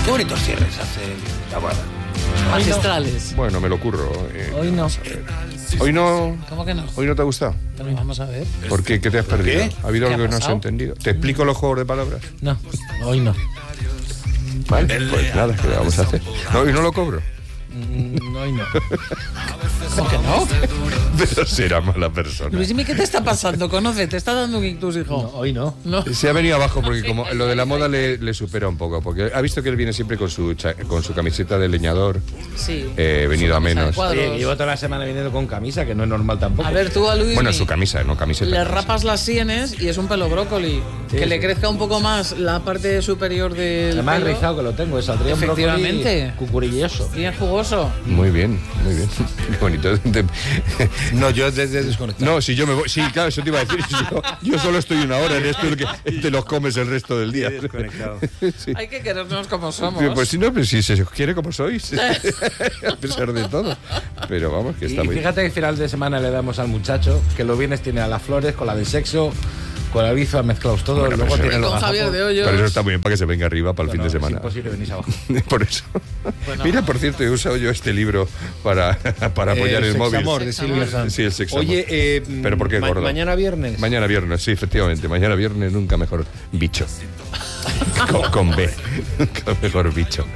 Qué bonitos cierres hace la guarda. Magistrales. Bueno, me lo curro. Hoy no. Hoy no. ¿Cómo que no? ¿Hoy no te ha gustado? Bueno, vamos a ver. ¿Por qué? ¿Qué te has perdido? qué? ¿Ha habido ¿Qué algo ha que no has pasado? entendido? ¿Te explico los juegos de palabras? No, hoy no. Vale, pues nada, ¿qué le vamos a hacer? No, hoy no lo cobro. Hoy no. ¿Cómo que no? Pero será mala persona. Luis, dime qué te está pasando. Conoce, te está dando un ictus, hijo. No, hoy no. No. Se ha venido abajo porque como lo de la moda le supera un poco, porque ha visto que él viene siempre con su camiseta de leñador, Sí. venido a menos. Cuadros. Oye, que llevo toda la semana viniendo con camisa, que no es normal tampoco. A ver, tú a Luis. Bueno, su camisa, no camiseta. Le rapas las sienes y es un pelo brócoli. Sí, que le sí. crezca un poco más la parte superior del Además, pelo. rizado que lo tengo, es Adrián Efectivamente. Brócoli cucurilloso. Bien jugoso. Muy bien, muy bien. Qué bonito. No, yo desde desconectado. No, si yo me voy. Sí, claro, eso te iba a decir. Yo solo estoy una hora en esto que te los comes el resto del día. Desconectado. Sí. Hay que querernos como somos. Pues si no, pues si se os quiere como sois, a pesar de todo. Pero vamos, que Y está muy bien. fíjate que final de semana le damos al muchacho, que los viernes tiene a las flores, con la de sexo, con la biza mezclados todos, Bueno, luego pues tiene Y los con Javier gazapos. de Hoyos. Pero eso está muy bien para que se venga arriba para el fin de Es semana. imposible venirse abajo. Por eso. Bueno. Mira, por cierto, he usado yo este libro para apoyar el móvil. Sexamor, de Silvia Sanz. Sí, el sexamor. Oye, ¿Pero por qué, gordo? mañana viernes. Mañana viernes, sí, efectivamente. Mañana viernes nunca mejor bicho. con B. Nunca mejor bicho.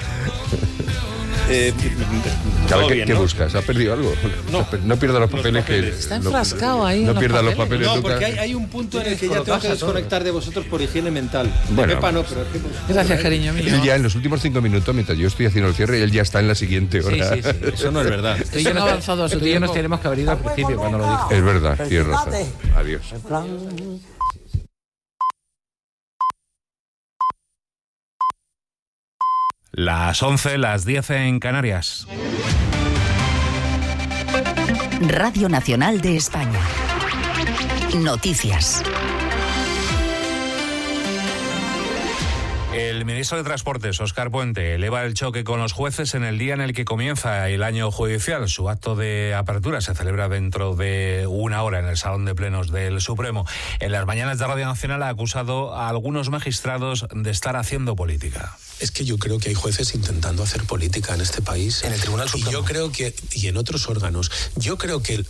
todo ¿Qué, bien, qué ¿no? buscas? ¿Has perdido algo? No pierdas los papeles que... Está enfrascado ahí. No en pierdas los papeles. papeles No, nunca. porque hay un punto en el que ya tengo que desconectar de vosotros por higiene mental. Bueno. De Pepa no, pero es que... Gracias, cariño mío. Él ya en los últimos 5 minutos, mientras yo estoy haciendo el cierre, él ya está en la siguiente hora. Sí, sí, sí. Eso no es verdad. Tú y yo no he avanzado a su Tú y yo nos tiempo. tenemos que haber ido al principio cuando lo dijo. Es verdad, tienes razón. Adiós. Las 11, las 10 en Canarias. Radio Nacional de España. Noticias. El ministro de Transportes, Óscar Puente, eleva el choque con los jueces en el día en el que comienza el año judicial. Su acto de apertura se celebra dentro de una hora en el Salón de Plenos del Supremo. En las mañanas de Radio Nacional ha acusado a algunos magistrados de estar haciendo política. Es que yo creo que hay jueces intentando hacer política en este país. En el Tribunal Supremo. Y yo creo que, y en otros órganos, yo creo que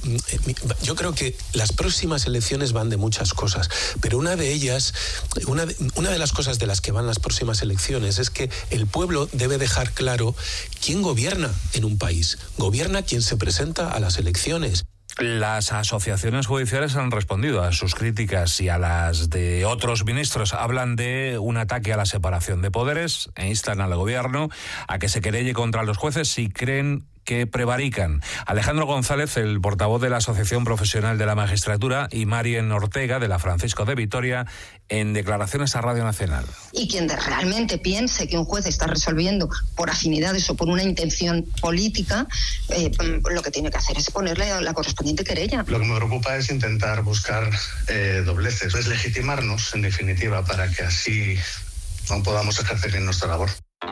las próximas elecciones van de muchas cosas, pero una de ellas, una de las cosas de las que van las próximas elecciones es que el pueblo debe dejar claro quién gobierna en un país. Gobierna quien se presenta a las elecciones. Las asociaciones judiciales han respondido a sus críticas y a las de otros ministros. Hablan de un ataque a la separación de poderes e instan al gobierno a que se querelle contra los jueces si creen que prevarican. Alejandro González, el portavoz de la Asociación Profesional de la Magistratura, y Marien Ortega, de la Francisco de Vitoria, en declaraciones a Radio Nacional. Y quien realmente piense que un juez está resolviendo por afinidades o por una intención política, lo que tiene que hacer es ponerle la correspondiente querella. Lo que me preocupa es intentar buscar dobleces, es legitimarnos, en definitiva, para que así no podamos ejercer bien nuestra labor.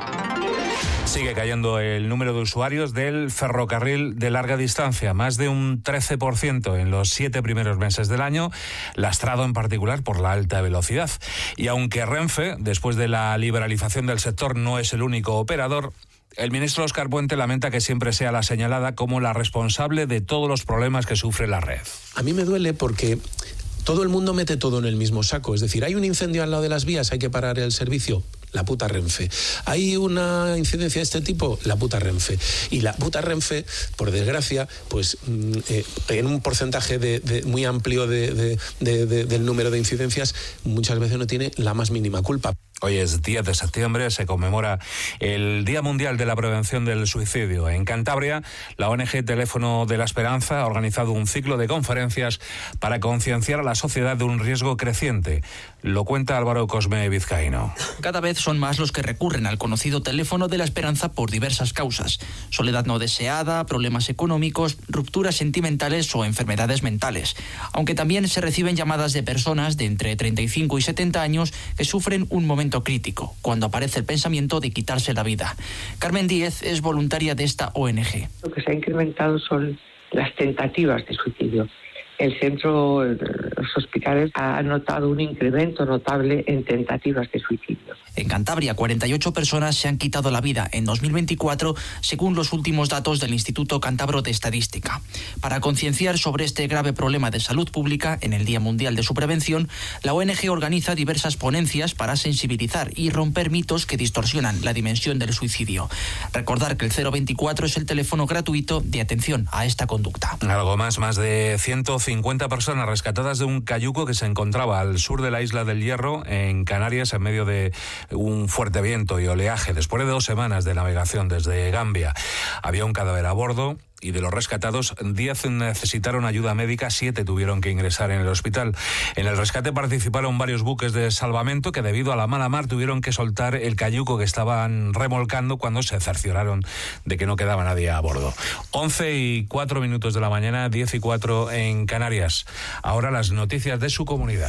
Sigue cayendo el número de usuarios del ferrocarril de larga distancia, más de un 13% en los 7 primeros meses del año, lastrado en particular por la alta velocidad. Y aunque Renfe, después de la liberalización del sector, no es el único operador, el ministro Óscar Puente lamenta que siempre sea la señalada como la responsable de todos los problemas que sufre la red. A mí me duele porque todo el mundo mete todo en el mismo saco. Es decir, hay un incendio al lado de las vías, hay que parar el servicio. La puta Renfe. Hay una incidencia de este tipo, la puta Renfe. Y la puta Renfe, por desgracia, pues en un porcentaje muy amplio del número de incidencias, muchas veces no tiene la más mínima culpa. Hoy es 10 de septiembre, se conmemora el Día Mundial de la Prevención del Suicidio. En Cantabria, la ONG Teléfono de la Esperanza ha organizado un ciclo de conferencias para concienciar a la sociedad de un riesgo creciente. Lo cuenta Álvaro Cosme Vizcaíno. Cada vez son más los que recurren al conocido Teléfono de la Esperanza por diversas causas: soledad no deseada, problemas económicos, rupturas sentimentales o enfermedades mentales. Aunque también se reciben llamadas de personas de entre 35 y 70 años que sufren un momento crítico, cuando aparece el pensamiento de quitarse la vida. Carmen Díez es voluntaria de esta ONG. Lo que se ha incrementado son las tentativas de suicidio. El centro, los hospitales, ha notado un incremento notable en tentativas de suicidio. En Cantabria, 48 personas se han quitado la vida en 2024, según los últimos datos del Instituto Cántabro de Estadística. Para concienciar sobre este grave problema de salud pública, en el Día Mundial de su Prevención, la ONG organiza diversas ponencias para sensibilizar y romper mitos que distorsionan la dimensión del suicidio. Recordar que el 024 es el teléfono gratuito de atención a esta conducta. Algo más de 150 personas rescatadas de un cayuco que se encontraba al sur de la isla del Hierro, en Canarias, en medio de un fuerte viento y oleaje, después de 2 semanas de navegación desde Gambia. Había un cadáver a bordo y de los rescatados, 10 necesitaron ayuda médica, 7 tuvieron que ingresar en el hospital. En el rescate participaron varios buques de salvamento que, debido a la mala mar, tuvieron que soltar el cayuco que estaban remolcando cuando se cercioraron de que no quedaba nadie a bordo. 11:04 de la mañana, 10:04 en Canarias. Ahora las noticias de su comunidad.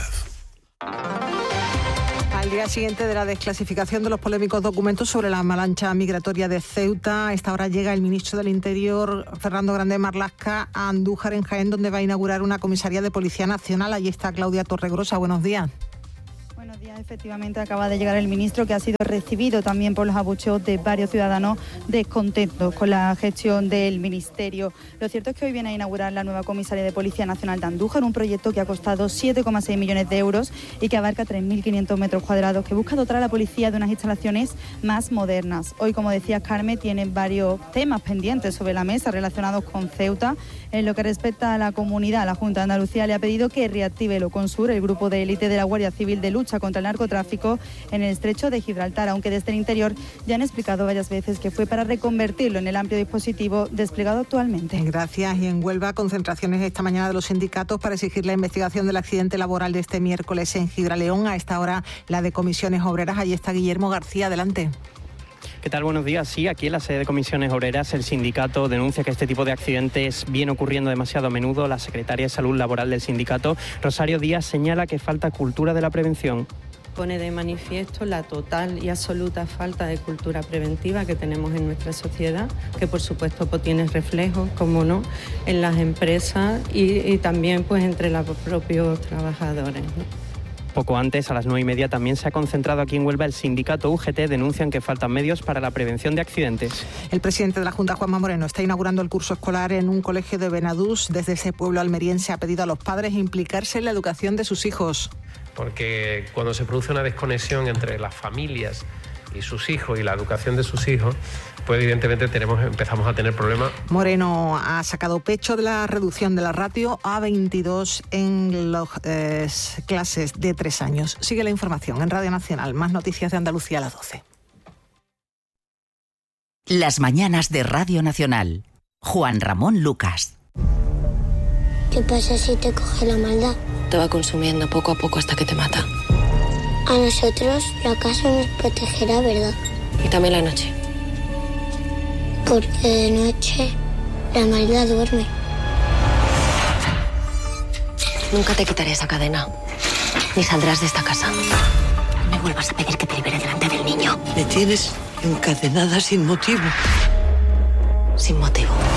Al día siguiente de la desclasificación de los polémicos documentos sobre la avalancha migratoria de Ceuta, a esta hora llega el ministro del Interior, Fernando Grande Marlaska, a Andújar, en Jaén, donde va a inaugurar una comisaría de Policía Nacional. Allí está Claudia Torregrosa. Buenos días. Buenos días. Efectivamente, acaba de llegar el ministro, que ha sido recibido también por los abucheos de varios ciudadanos descontentos con la gestión del ministerio. Lo cierto es que hoy viene a inaugurar la nueva comisaría de Policía Nacional de Andújar, un proyecto que ha costado 7,6 millones de euros y que abarca 3.500 metros cuadrados, que busca dotar a la policía de unas instalaciones más modernas. Hoy, como decía Carmen, tienen varios temas pendientes sobre la mesa relacionados con Ceuta. En lo que respecta a la comunidad, la Junta de Andalucía le ha pedido que reactive el Oconsur, el grupo de élite de la Guardia Civil de lucha contra el narcotráfico en el estrecho de Gibraltar, aunque desde el interior ya han explicado varias veces que fue para reconvertirlo en el amplio dispositivo desplegado actualmente. Gracias. Y en Huelva, concentraciones esta mañana de los sindicatos para exigir la investigación del accidente laboral de este miércoles en Gibraleón. A esta hora, la de Comisiones Obreras. Allí está Guillermo García. Adelante. ¿Qué tal? Buenos días. Sí, aquí en la sede de Comisiones Obreras el sindicato denuncia que este tipo de accidentes viene ocurriendo demasiado a menudo. La secretaria de Salud Laboral del sindicato, Rosario Díaz, señala que falta cultura de la prevención. Pone de manifiesto la total y absoluta falta de cultura preventiva que tenemos en nuestra sociedad, que por supuesto pues tiene reflejos, como no, en las empresas y también pues entre los propios trabajadores, ¿no? Poco antes, a las 9:30, también se ha concentrado aquí en Huelva el sindicato UGT. Denuncian que faltan medios para la prevención de accidentes. El presidente de la Junta, Juanma Moreno, está inaugurando el curso escolar en un colegio de Benadús. Desde ese pueblo almeriense ha pedido a los padres implicarse en la educación de sus hijos. Porque cuando se produce una desconexión entre las familias y sus hijos y la educación de sus hijos, pues evidentemente empezamos a tener problemas. Moreno ha sacado pecho de la reducción de la ratio a 22 en las clases de 3 años. Sigue la información en Radio Nacional. Más noticias de Andalucía a las 12. Las mañanas de Radio Nacional. Juan Ramón Lucas. ¿Qué pasa si te coge la maldad? Te va consumiendo poco a poco hasta que te mata. A nosotros la casa nos protegerá, ¿verdad? Y también la noche. Porque de noche la maldad duerme. Nunca te quitaré esa cadena. Ni saldrás de esta casa. No me vuelvas a pedir que te libere delante del niño. Me tienes encadenada sin motivo. Sin motivo.